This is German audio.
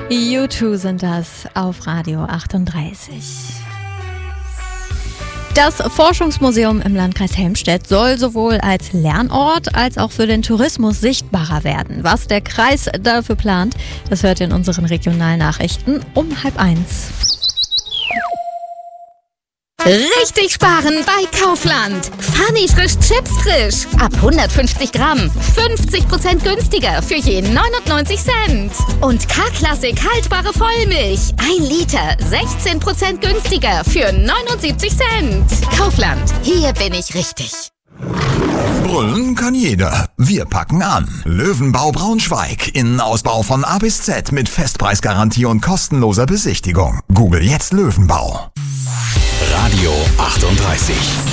U2 sind das auf Radio 38. Das Forschungsmuseum im Landkreis Helmstedt soll sowohl als Lernort als auch für den Tourismus sichtbarer werden. Was der Kreis dafür plant, das hört ihr in unseren Regionalnachrichten um 12:30. Richtig sparen bei Kaufland. Funny frisch Chips frisch. Ab 150 Gramm. 50% günstiger für je 99 Cent. Und K-Klassik haltbare Vollmilch. 1 Liter. 16% günstiger für 79 Cent. Kaufland. Hier bin ich richtig. Brüllen kann jeder. Wir packen an. Löwenbau Braunschweig. Innenausbau von A bis Z mit Festpreisgarantie und kostenloser Besichtigung. Google jetzt Löwenbau. Radio 38.